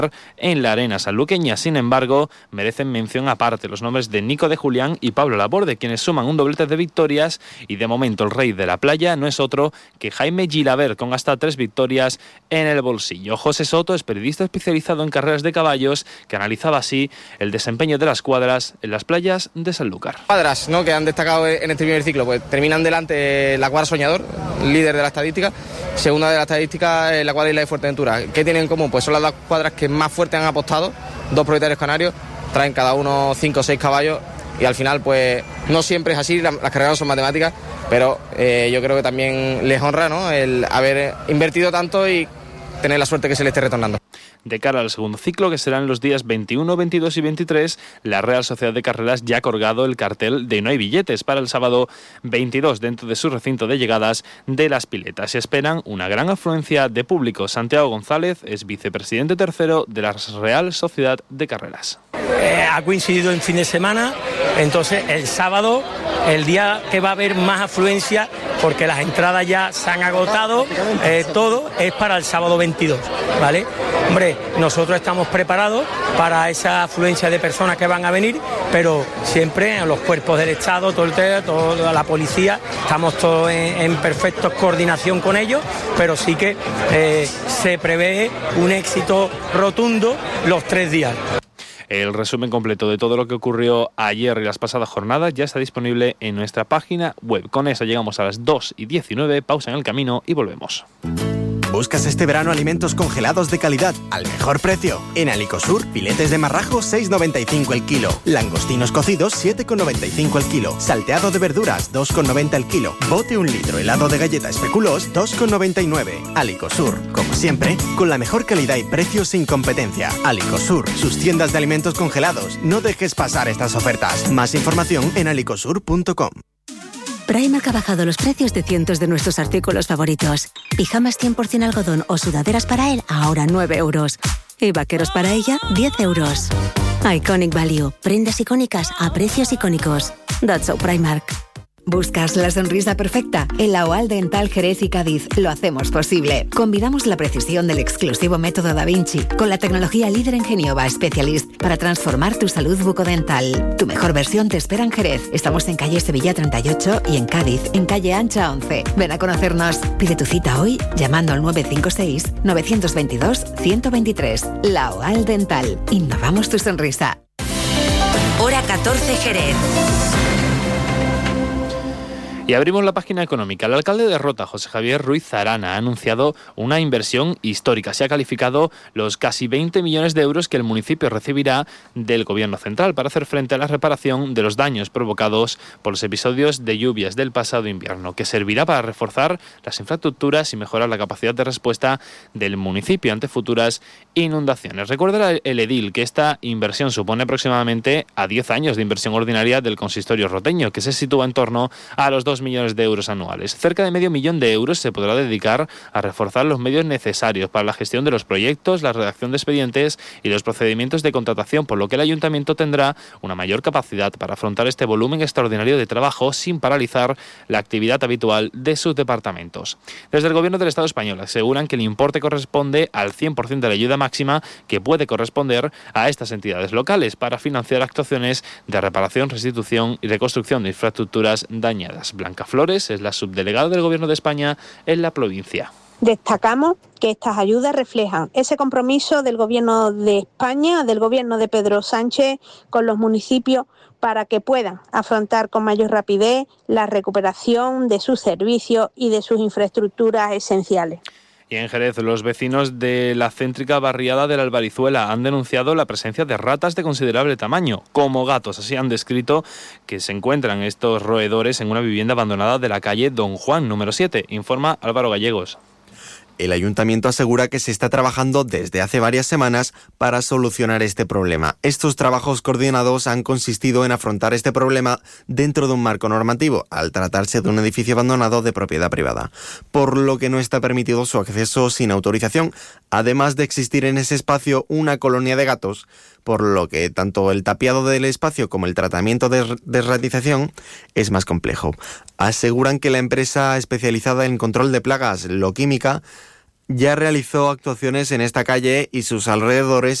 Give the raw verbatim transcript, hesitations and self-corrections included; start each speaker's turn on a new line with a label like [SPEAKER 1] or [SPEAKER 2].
[SPEAKER 1] en la arena sanluqueña. Sin embargo, merecen mención aparte los nombres de Nico de Julián y Pablo Laborde, quienes suman un doblete de victorias, y de momento el rey de la playa no es otro que Jaime Gilabert, con hasta tres victorias en el bolsillo. José Soto es periodista especializado en carreras de caballos, que analizaba así el desempeño de las cuadras en las playas de Sanlúcar.
[SPEAKER 2] Cuadras, ¿no?, que han destacado en este primer ciclo, pues terminan delante la cuadra Soñador, líder de la estadística, segunda de la estadística la cuadra Isla de Fuerteventura. ¿Qué tienen en común? Pues son las dos cuadras que más fuerte han apostado, dos propietarios canarios, traen cada uno cinco o seis caballos, y al final pues no siempre es así, las carreras son matemáticas, pero eh, yo creo que también les honra, ¿no?, el haber invertido tanto y tener la suerte que se les esté retornando.
[SPEAKER 1] De cara al segundo ciclo, que serán los días veintiuno, veintidós y veintitrés, la Real Sociedad de Carreras ya ha colgado el cartel de no hay billetes para el sábado veintidós dentro de su recinto de llegadas de Las Piletas. Se esperan una gran afluencia de público. Santiago González es vicepresidente tercero de la Real Sociedad de Carreras.
[SPEAKER 3] Eh, ha coincidido en fin de semana, entonces el sábado, el día que va a haber más afluencia, porque las entradas ya se han agotado, eh, todo es para el sábado veintidós, ¿vale? Hombre, nosotros estamos preparados para esa afluencia de personas que van a venir, pero siempre los cuerpos del Estado, todo el, toda la policía, estamos todos en, en perfecta coordinación con ellos, pero sí que eh, se prevé un éxito rotundo los tres días.
[SPEAKER 1] El resumen completo de todo lo que ocurrió ayer y las pasadas jornadas ya está disponible en nuestra página web. Con eso llegamos a las dos y diecinueve, pausa en el camino y volvemos.
[SPEAKER 4] ¿Buscas este verano alimentos congelados de calidad al mejor precio? En Alicosur, filetes de marrajo seis con noventa y cinco el kilo, langostinos cocidos siete con noventa y cinco el kilo, salteado de verduras dos con noventa el kilo, bote un litro helado de galleta especuloos dos con noventa y nueve. Alicosur, como siempre, con la mejor calidad y precios sin competencia. Alicosur, sus tiendas de alimentos congelados. No dejes pasar estas ofertas. Más información en alicosur punto com.
[SPEAKER 5] Primark ha bajado los precios de cientos de nuestros artículos favoritos. Pijamas cien por ciento algodón o sudaderas para él, ahora nueve euros. Y vaqueros para ella, diez euros. Iconic Value. Prendas icónicas a precios icónicos. That's so Primark. ¿Buscas la sonrisa perfecta? En la OAL Dental Jerez y Cádiz lo hacemos posible. Combinamos la precisión del exclusivo método Da Vinci con la tecnología líder en Genioba Specialist para transformar tu salud bucodental. Tu mejor versión te espera en Jerez. Estamos en calle Sevilla treinta y ocho y en Cádiz, en calle Ancha once. Ven a conocernos. Pide tu cita hoy llamando al nueve cinco seis, nueve dos dos, uno dos tres. La OAL Dental. Innovamos tu sonrisa.
[SPEAKER 6] Hora catorce, Jerez.
[SPEAKER 1] Y abrimos la página económica. El alcalde de Rota, José Javier Ruiz Arana, ha anunciado una inversión histórica. Se ha calificado los casi veinte millones de euros que el municipio recibirá del Gobierno central para hacer frente a la reparación de los daños provocados por los episodios de lluvias del pasado invierno, que servirá para reforzar las infraestructuras y mejorar la capacidad de respuesta del municipio ante futuras inundaciones. Recuerda el edil que esta inversión supone aproximadamente a diez años de inversión ordinaria del consistorio roteño, que se sitúa en torno a los dos millones de euros anuales. Cerca de medio millón de euros se podrá dedicar a reforzar los medios necesarios para la gestión de los proyectos, la redacción de expedientes y los procedimientos de contratación, por lo que el ayuntamiento tendrá una mayor capacidad para afrontar este volumen extraordinario de trabajo sin paralizar la actividad habitual de sus departamentos. Desde el Gobierno del Estado español aseguran que el importe corresponde al cien por ciento de la ayuda máxima que puede corresponder a estas entidades locales para financiar actuaciones de reparación, restitución y reconstrucción de infraestructuras dañadas. Blanca Flores es la subdelegada del Gobierno de España en la provincia.
[SPEAKER 7] Destacamos que estas ayudas reflejan ese compromiso del Gobierno de España, del Gobierno de Pedro Sánchez, con los municipios para que puedan afrontar con mayor rapidez la recuperación de sus servicios y de sus infraestructuras esenciales.
[SPEAKER 1] Y en Jerez, los vecinos de la céntrica barriada de la Albarizuela han denunciado la presencia de ratas de considerable tamaño, como gatos. Así han descrito que se encuentran estos roedores en una vivienda abandonada de la calle Don Juan, número siete, informa Álvaro Gallegos.
[SPEAKER 4] El ayuntamiento asegura que se está trabajando desde hace varias semanas para solucionar este problema. Estos trabajos coordinados han consistido en afrontar este problema dentro de un marco normativo, al tratarse de un edificio abandonado de propiedad privada, por lo que no está permitido su acceso sin autorización, además de existir en ese espacio una colonia de gatos, por lo que tanto el tapiado del espacio como el tratamiento de desratización es más complejo. Aseguran que la empresa especializada en control de plagas, Loquímica, ya realizó actuaciones en esta calle y sus alrededores